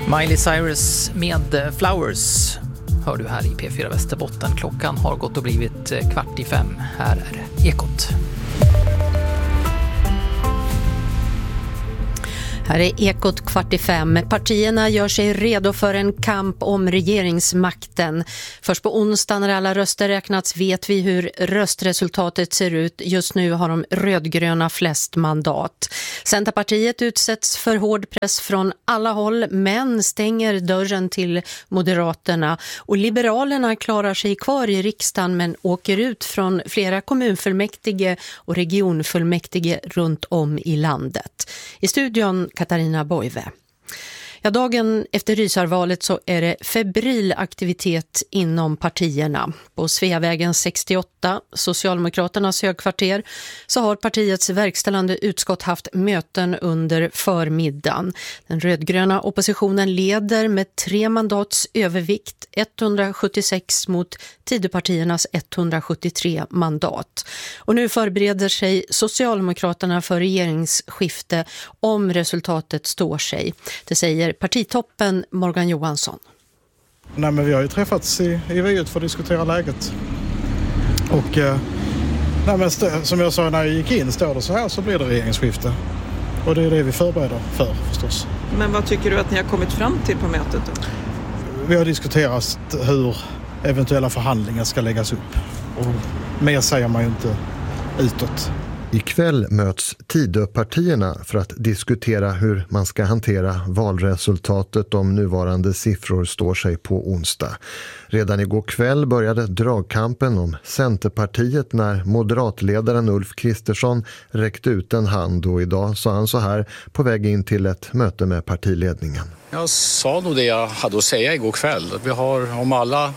Miley Cyrus med Flowers hör du här i P4 Västerbotten. Klockan har gått och blivit 4:45. Här är Ekot. Här är Ekot 4:45. Partierna gör sig redo för en kamp om regeringsmakten. Först på onsdag när alla röster räknats vet vi hur röstresultatet ser ut. Just nu har de rödgröna flest mandat. Centerpartiet utsätts för hård press från alla håll men stänger dörren till Moderaterna. Och Liberalerna klarar sig kvar i riksdagen men åker ut från flera kommunfullmäktige och regionfullmäktige runt om i landet. I studion Katarina Boive. Ja, dagen efter Rysarvalet så är det febril aktivitet inom partierna. På Sveavägen 68, Socialdemokraternas högkvarter, så har partiets verkställande utskott haft möten under förmiddagen. Den rödgröna oppositionen leder med 3 mandats övervikt, 176 mot Tidöpartiernas 173 mandat. Och nu förbereder sig Socialdemokraterna för regeringsskifte om resultatet står sig. Det säger partitoppen Morgan Johansson. Nej, men vi har ju träffats i VU för att diskutera läget. Och som jag sa när jag gick in, står det så här så blir det regeringsskifte. Och det är det vi förbereder för förstås. Men vad tycker du att ni har kommit fram till på mötet då? Vi har diskuterat hur eventuella förhandlingar ska läggas upp. Och mer säger man ju inte utåt. Ikväll möts Tidöpartierna för att diskutera hur man ska hantera valresultatet om nuvarande siffror står sig på onsdag. Redan igår kväll började dragkampen om Centerpartiet när moderatledaren Ulf Kristersson räckte ut en hand, och idag sa han så här på väg in till ett möte med partiledningen. Jag sa nog det jag hade att säga igår kväll. Att vi har, om alla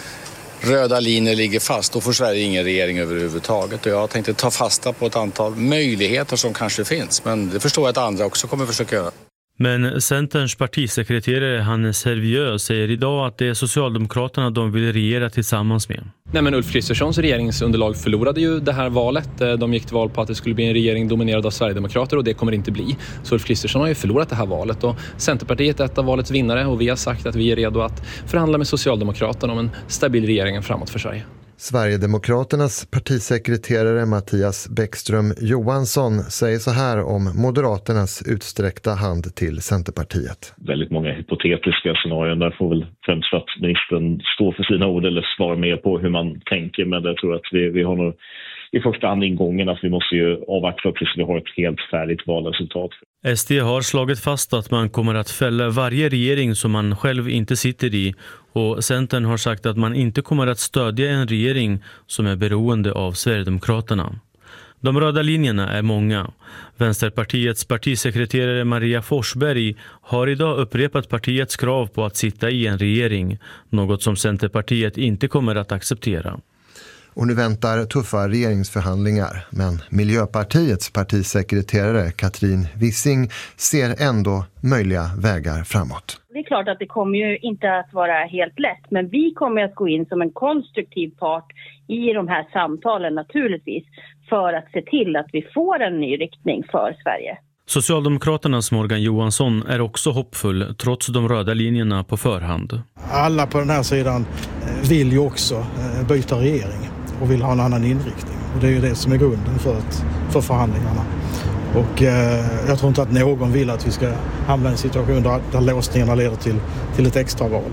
röda linjer ligger fast, då får Sverige ingen regering överhuvudtaget. Och jag tänkte ta fasta på ett antal möjligheter som kanske finns. Men det förstår jag att andra också kommer försöka göra. Men Centerns partisekreterare Hannes Hervieux säger idag att det är Socialdemokraterna de vill regera tillsammans med. Nej, men Ulf Kristerssons regeringsunderlag förlorade ju det här valet. De gick till val på att det skulle bli en regering dominerad av Sverigedemokrater, och det kommer det inte bli. Så Ulf Kristersson har ju förlorat det här valet, och Centerpartiet är ett av valets vinnare, och vi har sagt att vi är redo att förhandla med Socialdemokraterna om en stabil regering framåt för Sverige. Sverigedemokraternas partisekreterare Mattias Bäckström Johansson säger så här om Moderaternas utsträckta hand till Centerpartiet. Väldigt många hypotetiska scenarier. Där får väl främst statsministern stå för sina ord eller svara mer på hur man tänker. Men jag tror att vi har nog i första hand ingången att vi måste ju avvakta tills vi har ett helt färdigt valresultat. SD har slagit fast att man kommer att fälla varje regering som man själv inte sitter i, och Centern har sagt att man inte kommer att stödja en regering som är beroende av Sverigedemokraterna. De röda linjerna är många. Vänsterpartiets partisekreterare Maria Forsberg har idag upprepat partiets krav på att sitta i en regering, något som Centerpartiet inte kommer att acceptera. Och nu väntar tuffa regeringsförhandlingar, men Miljöpartiets partisekreterare Katrin Wissing ser ändå möjliga vägar framåt. Det är klart att det kommer ju inte att vara helt lätt, men vi kommer att gå in som en konstruktiv part i de här samtalen naturligtvis för att se till att vi får en ny riktning för Sverige. Socialdemokraternas Morgan Johansson är också hoppfull trots de röda linjerna på förhand. Alla på den här sidan vill ju också byta regering och vill ha en annan inriktning. Och det är ju det som är grunden för förhandlingarna. Och jag tror inte att någon vill att vi ska hamna i en situation där låsningarna leder till ett extraval.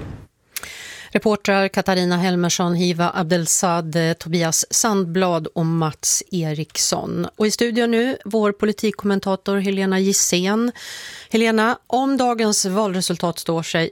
Reportrar Katarina Helmersson, Hiva Abdelsad, Tobias Sandblad och Mats Eriksson. Och i studion nu vår politikkommentator Helena Gissén. Helena, om dagens valresultat står sig,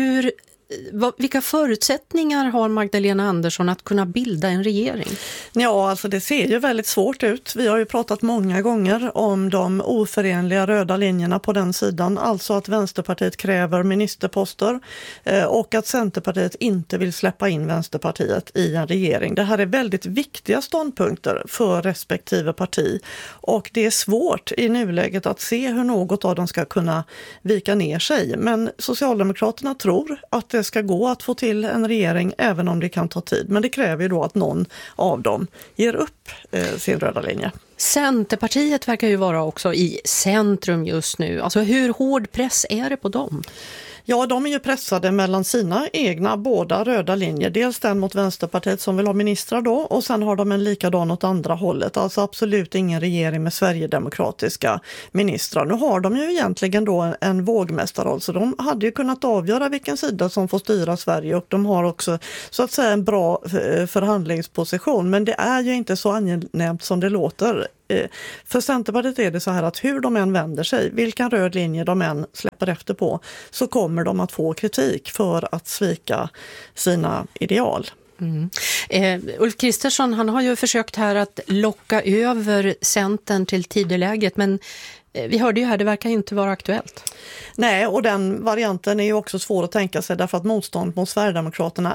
vilka förutsättningar har Magdalena Andersson att kunna bilda en regering? Ja, alltså det ser ju väldigt svårt ut. Vi har ju pratat många gånger om de oförenliga röda linjerna på den sidan. Alltså att Vänsterpartiet kräver ministerposter och att Centerpartiet inte vill släppa in Vänsterpartiet i en regering. Det här är väldigt viktiga ståndpunkter för respektive parti. Och det är svårt i nuläget att se hur något av dem ska kunna vika ner sig. Men Socialdemokraterna tror att det ska gå att få till en regering även om det kan ta tid. Men det kräver ju då att någon av dem ger upp sin röda linje. Centerpartiet verkar ju vara också i centrum just nu. Alltså hur hård press är det på dem? Ja, de är ju pressade mellan sina egna båda röda linjer. Dels den mot Vänsterpartiet som vill ha ministrar då, och sen har de en likadan åt andra hållet. Alltså absolut ingen regering med sverigedemokratiska ministrar. Nu har de ju egentligen då en vågmästarroll, så de hade ju kunnat avgöra vilken sida som får styra Sverige, och de har också så att säga en bra förhandlingsposition. Men det är ju inte så angenämt som det låter. För Centerpartiet är det så här att hur de än vänder sig, vilken röd linje de än släpper efter på, så kommer de att få kritik för att svika sina ideal. Ulf Kristersson, han har ju försökt här att locka över Centern till tideläget, men vi hörde ju här, det verkar inte vara aktuellt. Nej, och den varianten är ju också svår att tänka sig, därför att motstånd mot Sverigedemokraterna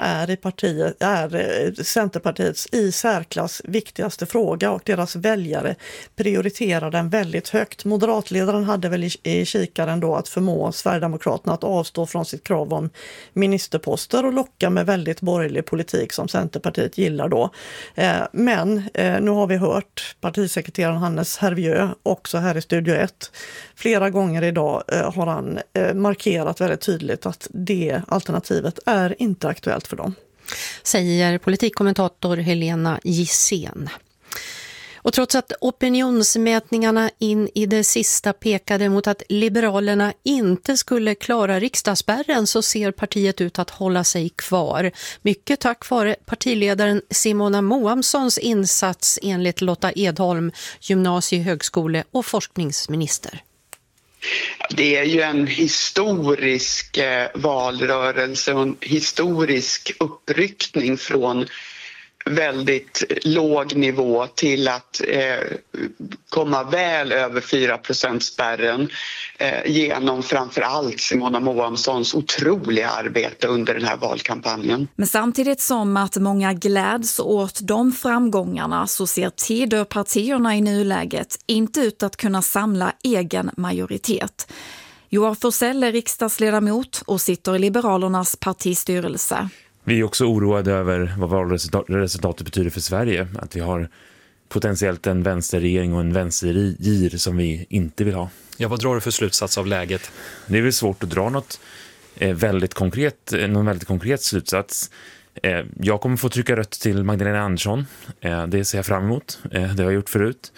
är Centerpartiets i särklass viktigaste fråga, och deras väljare prioriterar den väldigt högt. Moderatledaren hade väl i kikaren då att förmå Sverigedemokraterna att avstå från sitt krav om ministerposter och locka med väldigt borgerlig politik som Centerpartiet gillar då. Men nu har vi hört partisekreteraren Hannes Hervieu också här i Studio 1. Flera gånger idag har han markerat väldigt tydligt att det alternativet är inte aktuellt för dem. Säger politikkommentator Helena Gissén. Och trots att opinionsmätningarna in i det sista pekade mot att Liberalerna inte skulle klara riksdagsspärren, så ser partiet ut att hålla sig kvar. Mycket tack vare partiledaren Simona Moamssons insats, enligt Lotta Edholm, gymnasie-, högskole- och forskningsminister. Det är ju en historisk valrörelse och en historisk uppryckning från väldigt låg nivå till att komma väl över 4%-spärren genom framförallt Simona Moamssons otroliga arbete under den här valkampanjen. Men samtidigt som att många gläds åt de framgångarna, så ser Tidöpartierna i nuläget inte ut att kunna samla egen majoritet. Joar Forssell är riksdagsledamot och sitter i Liberalernas partistyrelse. Vi är också oroade över vad valresultatet betyder för Sverige. Att vi har potentiellt en vänsterregering och en vänstergir som vi inte vill ha. Ja, vad drar du för slutsats av läget? Det är väl svårt att dra någon väldigt konkret slutsats. Jag kommer få trycka rött till Magdalena Andersson. Det ser jag fram emot. Det har jag gjort förut.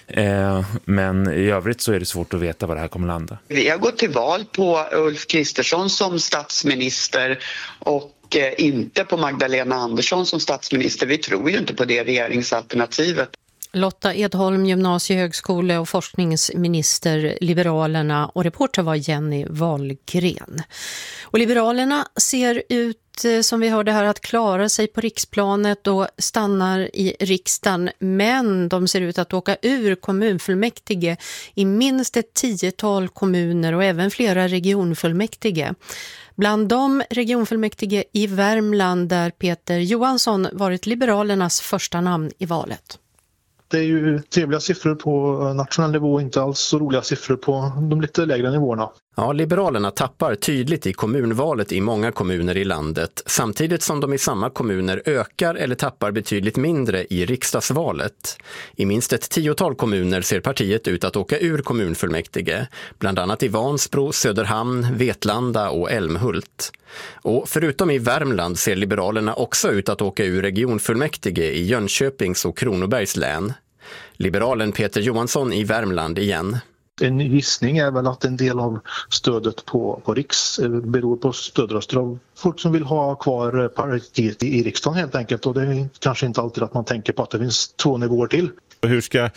Men i övrigt så är det svårt att veta vad det här kommer landa. Vi har gått till val på Ulf Kristersson som statsminister och inte på Magdalena Andersson som statsminister. Vi tror ju inte på det regeringsalternativet. Lotta Edholm, gymnasie-, högskole- och forskningsminister, Liberalerna, och reporter var Jenny Wahlgren. Och Liberalerna ser ut, som vi hörde här, att klara sig på riksplanet och stannar i riksdagen, men de ser ut att åka ur kommunfullmäktige i minst ett 10-tal kommuner och även flera regionfullmäktige. Bland de regionfullmäktige i Värmland där Peter Johansson varit Liberalernas första namn i valet. Det är ju trevliga siffror på nationell nivå, inte alls så roliga siffror på de lite lägre nivåerna. Ja, Liberalerna tappar tydligt i kommunvalet i många kommuner i landet, samtidigt som de i samma kommuner ökar eller tappar betydligt mindre i riksdagsvalet. I minst ett 10-tal kommuner ser partiet ut att åka ur kommunfullmäktige, bland annat i Vansbro, Söderhamn, Vetlanda och Älmhult. Och förutom i Värmland ser Liberalerna också ut att åka ur regionfullmäktige i Jönköpings och Kronobergs län. Liberalen Peter Johansson i Värmland igen. En gissning är väl att en del av stödet på riks beror på stödröster av folk som vill ha kvar partiet i riksdagen helt enkelt. Och det är kanske inte alltid att man tänker på att det finns 2 nivåer till. Hur ska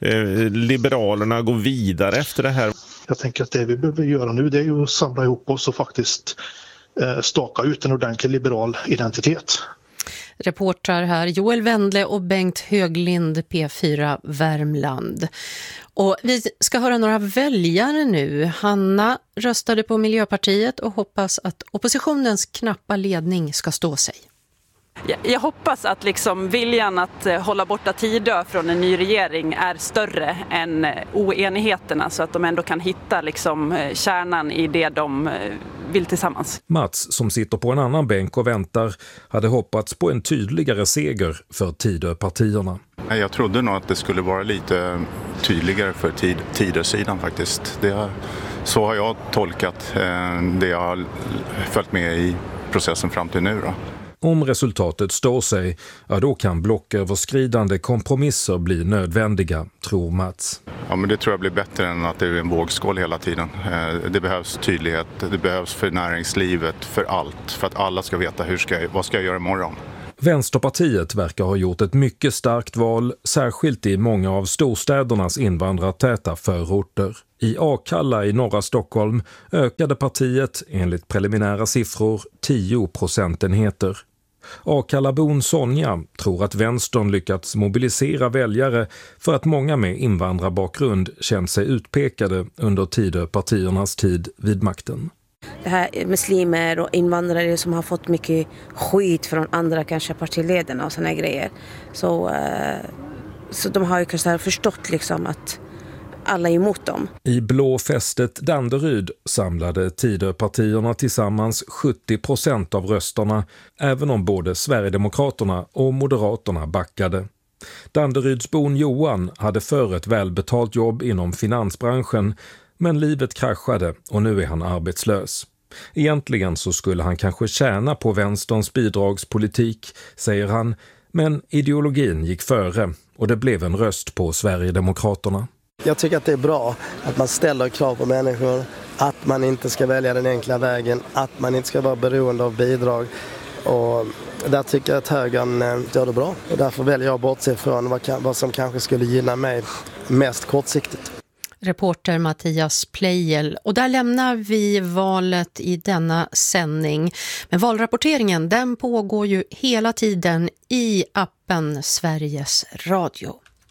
Liberalerna gå vidare efter det här? Jag tänker att det vi behöver göra nu, det är ju att samla ihop oss och faktiskt staka ut en ordentlig liberal identitet. Reportrar här Joel Wendle och Bengt Höglind, P4 Värmland. Och vi ska höra några väljare nu. Hanna röstade på Miljöpartiet och hoppas att oppositionens knappa ledning ska stå sig. Jag hoppas att viljan att hålla borta Tidö från en ny regering är större än oenigheterna, så att de ändå kan hitta kärnan i det de vill tillsammans. Mats, som sitter på en annan bänk och väntar, hade hoppats på en tydligare seger för Tidöpartierna. Jag trodde nog att det skulle vara lite tydligare för Tidö-sidan faktiskt. Det har Så har jag tolkat det jag har följt med i processen fram till nu då. Om resultatet står sig, ja då kan blocköverskridande kompromisser bli nödvändiga, tror Mats. Ja, men det tror jag blir bättre än att det är en vågskål hela tiden. Det behövs tydlighet, det behövs för näringslivet, för allt. För att alla ska veta vad ska jag göra imorgon. Vänsterpartiet verkar ha gjort ett mycket starkt val, särskilt i många av storstädernas invandrartäta förorter. I Akalla i norra Stockholm ökade partiet enligt preliminära siffror 10 procentenheter. Akallabon Sonja tror att vänstern lyckats mobilisera väljare för att många med invandrarbakgrund känt sig utpekade under Tidöpartiernas tid vid makten. Det här muslimer och invandrare som har fått mycket skit från andra kanske partiledarna och såna grejer. Så de har ju kanske förstått liksom att alla är emot dem. I blåfästet Danderyd samlade Tidöpartierna tillsammans 70% av rösterna, även om både Sverigedemokraterna och Moderaterna backade. Danderydsbon Johan hade för ett välbetalt jobb inom finansbranschen, men livet kraschade och nu är han arbetslös. Egentligen så skulle han kanske tjäna på vänsterns bidragspolitik, säger han, men ideologin gick före och det blev en röst på Sverigedemokraterna. Jag tycker att det är bra att man ställer krav på människor, att man inte ska välja den enkla vägen, att man inte ska vara beroende av bidrag. Och där tycker jag att högern gör det bra. Och därför väljer jag att bortse från vad som kanske skulle gynna mig mest kortsiktigt. Reporter Mattias Pleijel. Och där lämnar vi valet i denna sändning. Men valrapporteringen den pågår ju hela tiden i appen Sveriges Radio.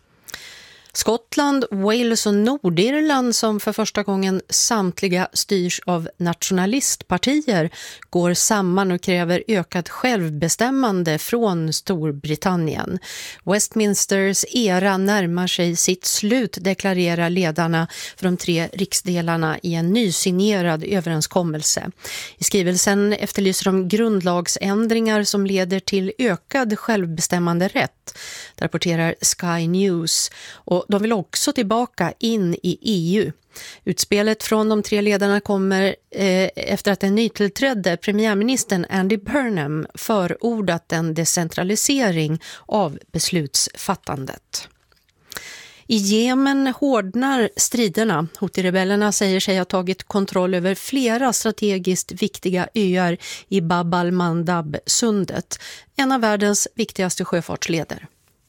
Skottland, Wales och Nordirland, som för första gången samtliga styrs av nationalistpartier, går samman och kräver ökat självbestämmande från Storbritannien. Westminsters era närmar sig sitt slut, deklarerar ledarna för de 3 riksdelarna i en nysignerad överenskommelse. I skrivelsen efterlyser de grundlagsändringar som leder till ökad självbestämmande rätt, rapporterar Sky News. Och de vill också tillbaka in i EU. Utspelet från de 3 ledarna kommer efter att den nytillträdde premiärministern Andy Burnham förordat en decentralisering av beslutsfattandet. I Jemen hårdnar striderna. Houthi-rebellerna säger sig ha tagit kontroll över flera strategiskt viktiga öar i Bab al-Mandab-sundet, en av världens viktigaste sjöfartsleder.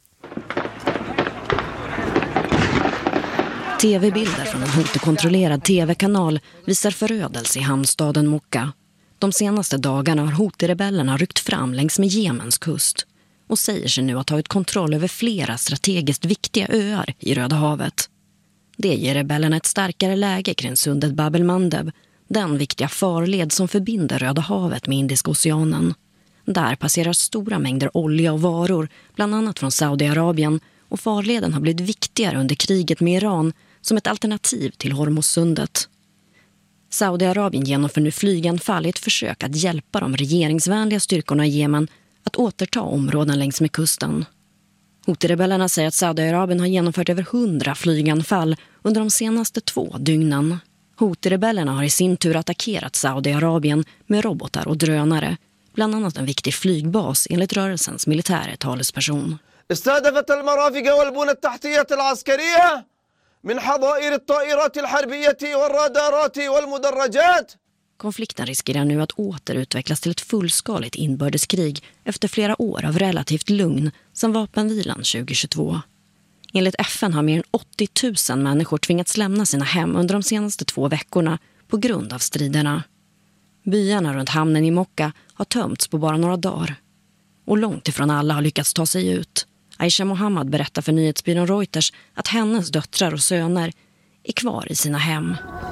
TV-bilder från en Houthi-kontrollerad TV-kanal visar förödelse i hamnstaden Mokka. De senaste dagarna har Houthi-rebellerna ryckt fram längs med Jemens kust och säger sig nu ha tagit kontroll över flera strategiskt viktiga öar i Röda havet. Det ger rebellerna ett starkare läge kring sundet Bab el-Mandeb, den viktiga farled som förbinder Röda havet med Indiska oceanen. Där passerar stora mängder olja och varor, bland annat från Saudiarabien, och farleden har blivit viktigare under kriget med Iran som ett alternativ till Hormuzsundet. Saudiarabien genomför nu flyganfall i ett försök att hjälpa de regeringsvänliga styrkorna i Jemen att återta områden längs med kusten. Houthi-rebellerna säger att Saudiarabien har genomfört över 100 flyganfall under de senaste 2 dygnen. Houthi-rebellerna har i sin tur attackerat Saudiarabien med robotar och drönare, bland annat en viktig flygbas enligt rörelsens militära talesperson. استهدفت المرافق والبنى التحتية العسكرية من حظائر الطائرات الحربية والرادارات والمدرجات. Konflikten riskerar nu att åter utvecklas till ett fullskaligt inbördeskrig efter flera år av relativt lugn sedan vapenvilan 2022. Enligt FN har mer än 80 000 människor tvingats lämna sina hem under de senaste 2 veckorna på grund av striderna. Byarna runt hamnen i Mokka har tömts på bara några dagar. Och långt ifrån alla har lyckats ta sig ut. Aisha Mohammed berättar för nyhetsbyrån Reuters att hennes döttrar och söner är kvar i sina hem.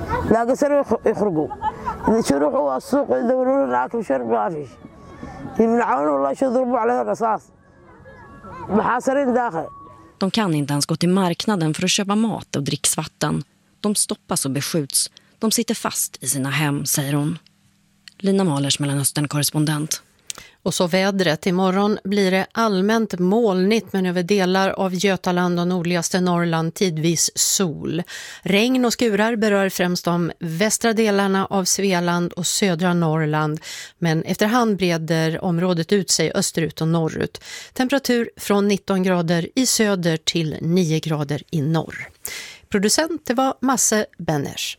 De kan inte ens gå till marknaden för att köpa mat och dricksvatten. De stoppas och beskjuts. De sitter fast i sina hem, säger hon. Lina Mahlers, Mellanöstern-korrespondent. Och så vädret. Imorgon blir det allmänt molnigt men över delar av Götaland och nordligaste Norrland tidvis sol. Regn och skurar berör främst de västra delarna av Svealand och södra Norrland. Men efterhand breder området ut sig österut och norrut. Temperatur från 19 grader i söder till 9 grader i norr. Producent det var Masse Benners.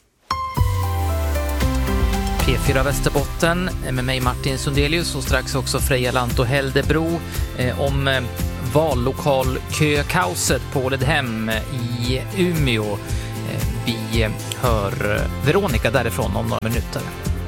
P4 Västerbotten med mig Martin Sundelius och strax också Freja Lant och Häldebro om vallokalkökaoset på Åledhem i Umeå. Vi hör Veronica därifrån om några minuter.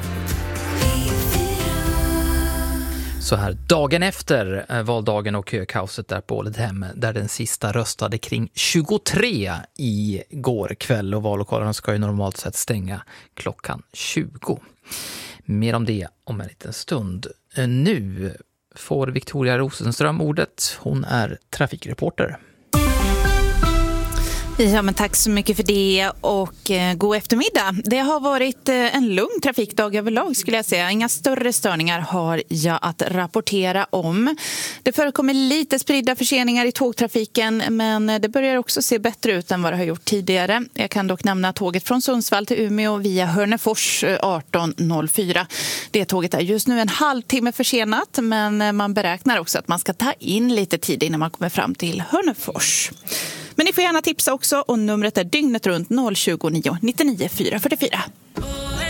Så här, dagen efter valdagen och kökaoset där på Åledhem, där den sista röstade kring 23 i går kväll och vallokalerna ska ju normalt sett stänga klockan 20. Mer om det om en liten stund. Nu får Victoria Rosenström ordet. Hon är trafikreporter. Ja, men tack så mycket för det och god eftermiddag. Det har varit en lugn trafikdag överlag skulle jag säga. Inga större störningar har jag att rapportera om. Det förekommer lite spridda förseningar i tågtrafiken men det börjar också se bättre ut än vad det har gjort tidigare. Jag kan dock nämna tåget från Sundsvall till Umeå via Hörnefors 18.04. Det tåget är just nu en halvtimme försenat men man beräknar också att man ska ta in lite tid innan man kommer fram till Hörnefors. Men ni får gärna tipsa också och numret är dygnet runt 029 99 444.